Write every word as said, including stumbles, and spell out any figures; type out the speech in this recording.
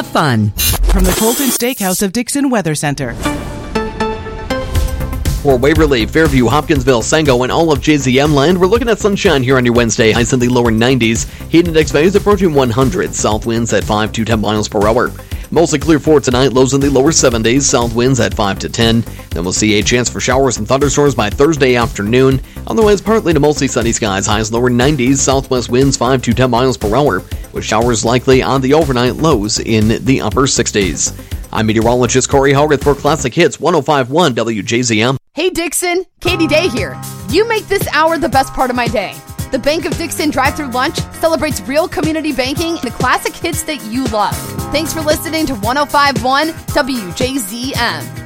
the fun. From the Colton Steakhouse of Dixon Weather Center. For Waverly, Fairview, Hopkinsville, Sango, and all of J Z M land, we're looking at sunshine here on your Wednesday. Highs in the lower nineties. Heat index values approaching one hundred. South winds at five to ten miles per hour. Mostly clear for tonight. Lows in the lower seventies. South winds at five to ten. Then we'll see a chance for showers and thunderstorms by Thursday afternoon. Otherwise, partly to mostly sunny skies. Highs lower nineties. Southwest winds five to ten miles per hour, with showers likely on the overnight. Lows in the upper sixties. I'm meteorologist Corey Howarth for Classic Hits one oh five point one W J Z M. Hey Dixon, Katie Day here. You make this hour the best part of my day. The Bank of Dixon drive-thru lunch celebrates real community banking and the classic hits that you love. Thanks for listening to one oh five point one W J Z M.